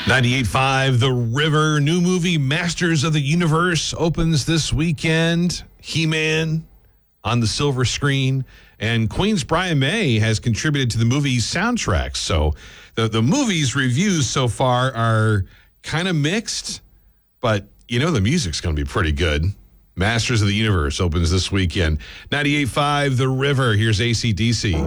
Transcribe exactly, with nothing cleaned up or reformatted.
ninety-eight point five The River. New movie Masters of the Universe opens this weekend. He-Man on the silver screen. And Queen's Brian May has contributed to the movie's soundtrack. So the, the movie's reviews so far are kind of mixed, but you know the music's going to be pretty good. Masters of the Universe opens this weekend. ninety-eight point five The River. Here's A C D C.